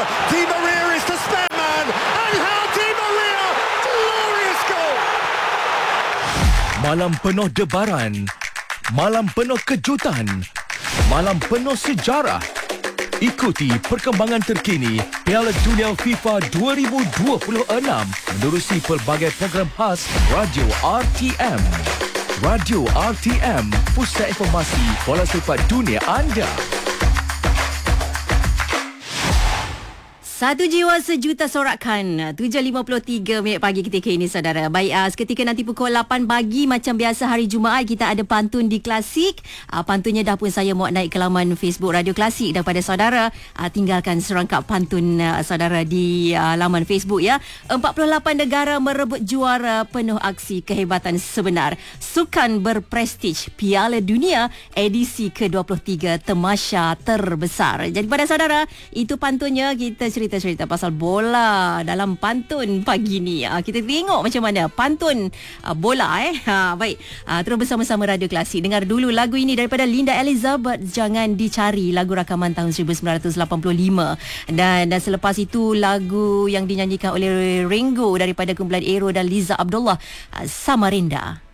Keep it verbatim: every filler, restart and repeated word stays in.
Di Maria is the spare man. Angel Di Maria, glorious goal. Malam penuh debaran, malam penuh kejutan, malam penuh sejarah. Ikuti perkembangan terkini Piala Dunia FIFA dua ribu dua puluh enam menerusi pelbagai program khas Radio R T M. Radio R T M, pusat informasi bola sepak dunia anda. Satu jiwa sejuta sorakan. tujuh lima puluh tiga minit pagi ketika ini, saudara. Baik, uh, seketika nanti pukul lapan pagi macam biasa hari Jumaat kita ada pantun di Klasik. Uh, pantunnya dah pun saya muat naik ke laman Facebook Radio Klasik daripada saudara. Uh, tinggalkan serangkap pantun uh, saudara di uh, laman Facebook ya. empat puluh lapan negara merebut juara penuh aksi kehebatan sebenar. Sukan berprestij Piala Dunia edisi ke dua puluh tiga temasya terbesar. Jadi pada saudara, itu pantunnya. Kita cerita cerita pasal bola dalam pantun pagi ni. Ha, kita tengok macam mana pantun uh, bola eh. Ha, baik. Ha, terus bersama-sama Radio Klasik. Dengar dulu lagu ini daripada Linda Elizabeth, Jangan Dicari, lagu rakaman tahun seribu sembilan ratus lapan puluh lima. Dan, dan selepas itu lagu yang dinyanyikan oleh Ringo daripada kumpulan Aero dan Liza Abdullah, uh, Samarinda.